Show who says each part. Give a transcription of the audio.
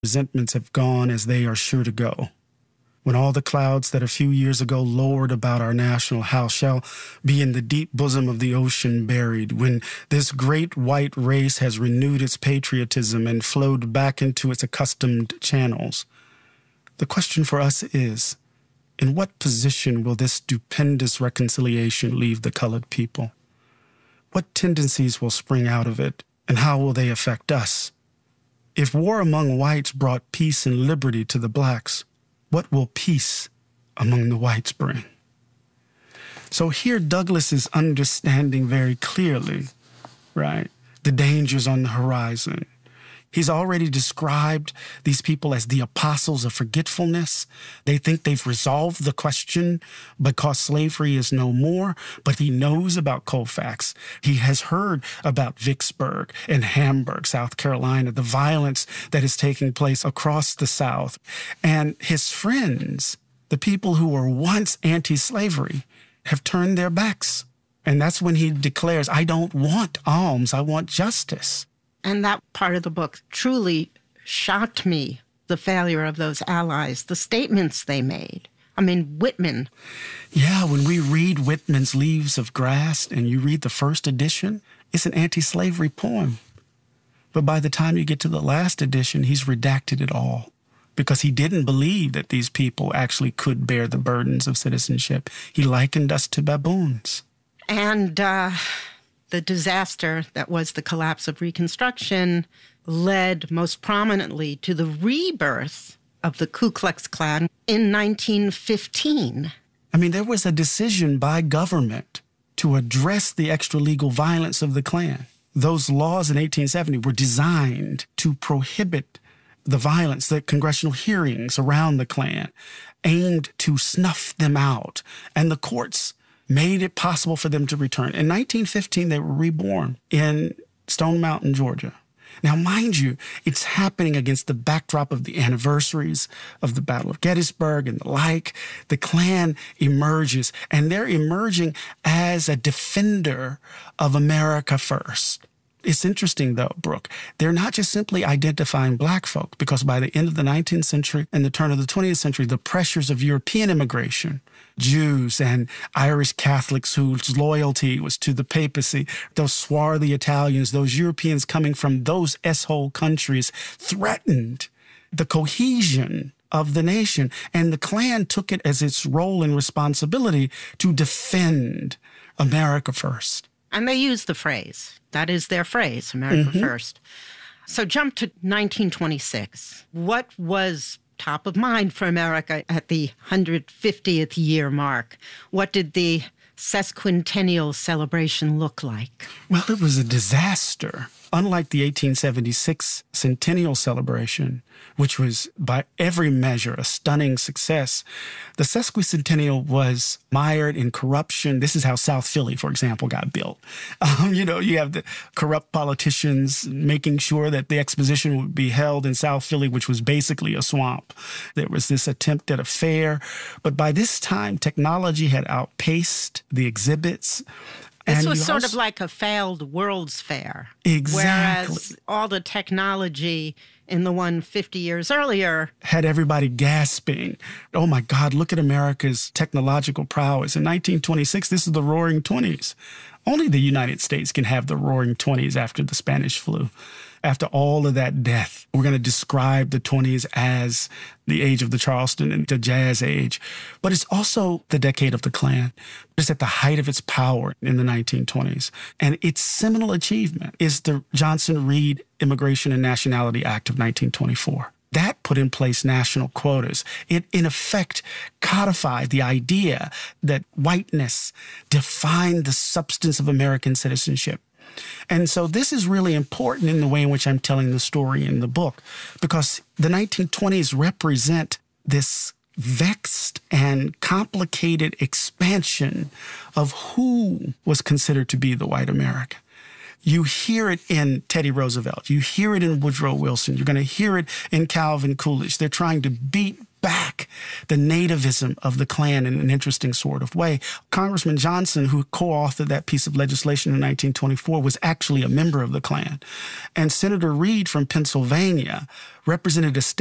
Speaker 1: resentments have gone as they are sure to go. When all the clouds that a few years ago lowered about our national house shall be in the deep bosom of the ocean buried, when this great white race has renewed its patriotism and flowed back into its accustomed channels, the question for us is, in what position will this stupendous reconciliation leave the colored people? What tendencies will spring out of it, and how will they affect us? If war among whites brought peace and liberty to the blacks, what will peace among the whites bring? So here Douglass is understanding very clearly, right, the dangers on the horizon. He's already described these people as the apostles of forgetfulness. They think they've resolved the question because slavery is no more, but he knows about Colfax. He has heard about Vicksburg and Hamburg, South Carolina, the violence that is taking place across the South. And his friends, the people who were once anti-slavery, have turned their backs. And that's when he declares, I don't want alms, I want justice.
Speaker 2: And that part of the book truly shocked me, the failure of those allies, the statements they made. I mean, Whitman.
Speaker 1: Yeah, when we read Whitman's Leaves of Grass and you read the first edition, it's an anti-slavery poem. But by the time you get to the last edition, he's redacted it all because he didn't believe that these people actually could bear the burdens of citizenship. He likened us to baboons.
Speaker 2: And the disaster that was the collapse of Reconstruction led most prominently to the rebirth of the Ku Klux Klan in 1915.
Speaker 1: I mean, there was a decision by government to address the extra-legal violence of the Klan. Those laws in 1870 were designed to prohibit the violence, the congressional hearings around the Klan, aimed to snuff them out. And the courts made it possible for them to return. In 1915, they were reborn in Stone Mountain, Georgia. Now, mind you, it's happening against the backdrop of the anniversaries of the Battle of Gettysburg and the like. The Klan emerges, and they're emerging as a defender of America first. It's interesting, though, Brooke, they're not just simply identifying black folk, because by the end of the 19th century and the turn of the 20th century, the pressures of European immigration, Jews and Irish Catholics whose loyalty was to the papacy, those swarthy Italians, those Europeans coming from those S-hole countries threatened the cohesion of the nation. And the Klan took it as its role and responsibility to defend America first.
Speaker 2: And they use the phrase. That is their phrase, America First. So jump to 1926. What was top of mind for America at the 150th year mark? What did the sesquicentennial celebration look like?
Speaker 1: Well, it was a disaster. Unlike the 1876 centennial celebration, which was by every measure a stunning success, the sesquicentennial was mired in corruption. This is how South Philly, for example, got built. You have the corrupt politicians making sure that the exposition would be held in South Philly, which was basically a swamp. There was this attempt at a fair. But by this time, technology had outpaced the exhibits.
Speaker 2: This was sort of like a failed World's Fair.
Speaker 1: Exactly.
Speaker 2: Whereas all the technology in the one 50 years earlier
Speaker 1: had everybody gasping. Oh, my God, look at America's technological prowess. In 1926, this is the Roaring '20s. Only the United States can have the Roaring '20s after the Spanish flu. After all of that death, we're going to describe the '20s as the age of the Charleston and the Jazz Age. But it's also the decade of the Klan. It's at the height of its power in the 1920s. And its seminal achievement is the Johnson-Reed Immigration and Nationality Act of 1924. That put in place national quotas. It, in effect, codified the idea that whiteness defined the substance of American citizenship. And so this is really important in the way in which I'm telling the story in the book, because the 1920s represent this vexed and complicated expansion of who was considered to be the white American. You hear it in Teddy Roosevelt. You hear it in Woodrow Wilson. You're going to hear it in Calvin Coolidge. They're trying to beat back the nativism of the Klan in an interesting sort of way. Congressman Johnson, who co-authored that piece of legislation in 1924, was actually a member of the Klan. And Senator Reed from Pennsylvania represented a state